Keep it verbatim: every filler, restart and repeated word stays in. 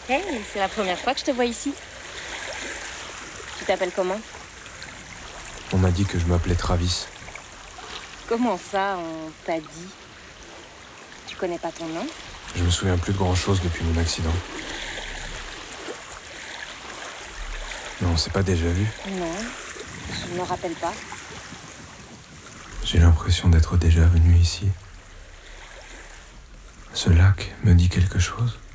Hey, c'est la première fois que je te vois ici. Tu t'appelles comment? On m'a dit que je m'appelais Travis. Comment ça, on t'a dit? Tu connais pas ton nom? Je me souviens plus de grand chose depuis mon accident. Mais on s'est pas déjà vu. Non, je ne me rappelle pas. J'ai l'impression d'être déjà venu ici. Ce lac me dit quelque chose.